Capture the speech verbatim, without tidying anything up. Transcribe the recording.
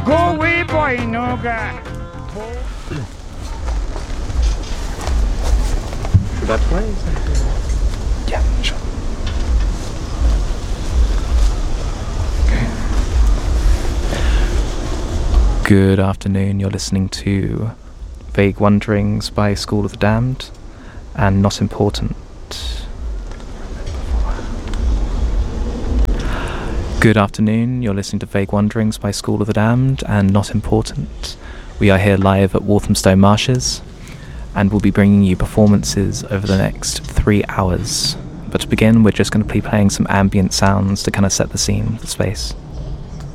Go away, boy, Noga. Should I play? Yeah, sure. Good afternoon, you're listening to Vague Wanderings by School of the Damned and Not Important. Good afternoon, you're listening to Vague Wanderings by School of the Damned and Not Important. We are here live at Walthamstow Marshes and we'll be bringing you performances over the next three hours. But to begin, we're just going to be playing some ambient sounds to kind of set the scene of the space.